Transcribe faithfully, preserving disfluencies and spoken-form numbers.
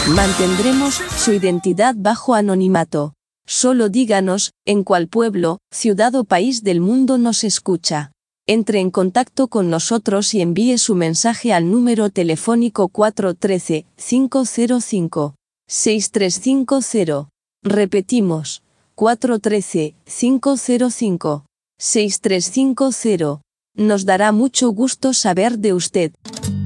Mantendremos su identidad bajo anonimato. Solo díganos, en cuál pueblo, ciudad o país del mundo nos escucha. Entre en contacto con nosotros y envíe su mensaje al número telefónico cuatro uno tres, cinco cero cinco, seis tres cinco cero. Repetimos, cuatro uno tres, cinco cero cinco, seis tres cinco cero. Nos dará mucho gusto saber de usted.